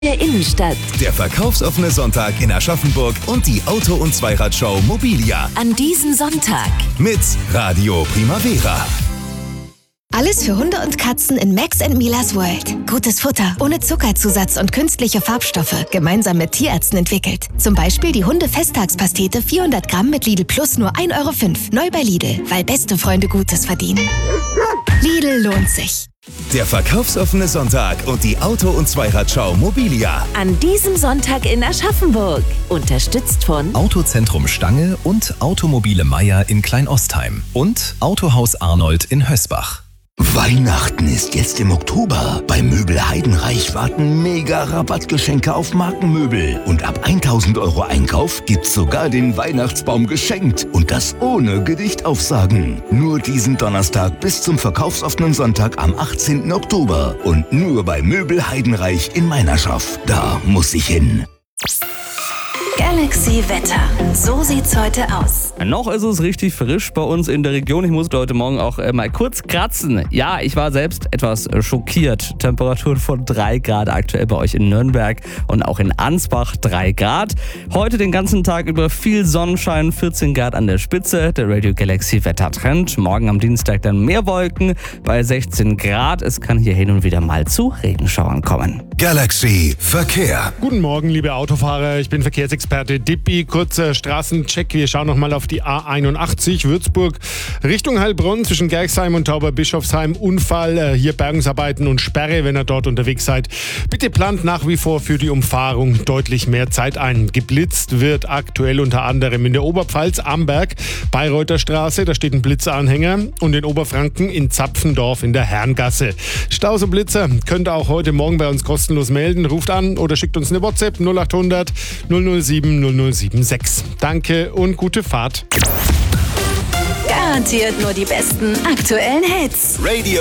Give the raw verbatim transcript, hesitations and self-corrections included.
der Innenstadt. Der verkaufsoffene Sonntag in Aschaffenburg und die Auto- und Zweiradshow Mobilia. An diesem Sonntag. Mit Radio Primavera. Alles für Hunde und Katzen in Max and Milas World. Gutes Futter, ohne Zuckerzusatz und künstliche Farbstoffe. Gemeinsam mit Tierärzten entwickelt. Zum Beispiel die Hunde-Festtagspastete vierhundert Gramm mit Lidl Plus nur ein Euro fünf. Neu bei Lidl, weil beste Freunde Gutes verdienen. Lidl lohnt sich. Der verkaufsoffene Sonntag und die Auto- und Zweiradshow Mobilia. An diesem Sonntag in Aschaffenburg. Unterstützt von Autozentrum Stange und Automobile Meier in Kleinostheim. Und Autohaus Arnold in Hösbach. Weihnachten ist jetzt im Oktober. Bei Möbel Heidenreich warten mega Rabattgeschenke auf Markenmöbel. Und ab tausend Euro Einkauf gibt's sogar den Weihnachtsbaum geschenkt. Und das ohne Gedichtaufsagen. Nur diesen Donnerstag bis zum verkaufsoffenen Sonntag am achtzehnten Oktober. Und nur bei Möbel Heidenreich in Meinerschaft. Da muss ich hin. Galaxy Wetter. So sieht's heute aus. Noch ist es richtig frisch bei uns in der Region. Ich musste heute Morgen auch äh, mal kurz kratzen. Ja, ich war selbst etwas äh, schockiert. Temperaturen von drei Grad aktuell bei euch in Nürnberg und auch in Ansbach drei Grad. Heute den ganzen Tag über viel Sonnenschein, vierzehn Grad an der Spitze. Der Radio Galaxy Wettertrend. Morgen am Dienstag dann mehr Wolken bei sechzehn Grad. Es kann hier hin und wieder mal zu Regenschauern kommen. Galaxy Verkehr. Guten Morgen, liebe Autofahrer. Ich bin Verkehrsexperte Dippi. Kurzer Straßencheck. Wir schauen nochmal auf die A einundachtzig Würzburg Richtung Heilbronn zwischen Gerxheim und Tauberbischofsheim. Unfall, hier Bergungsarbeiten und Sperre, wenn ihr dort unterwegs seid. Bitte plant nach wie vor für die Umfahrung deutlich mehr Zeit ein. Geblitzt wird aktuell unter anderem in der Oberpfalz, Amberg, Bayreuther Straße, da steht ein Blitzanhänger, und in Oberfranken in Zapfendorf in der Herrengasse. Staus und Blitzer könnt ihr auch heute Morgen bei uns kostenlos melden. Ruft an oder schickt uns eine WhatsApp null achthundert null null sieben null null sieben sechs. Danke und gute Fahrt. Garantiert nur die besten aktuellen Hits. Radio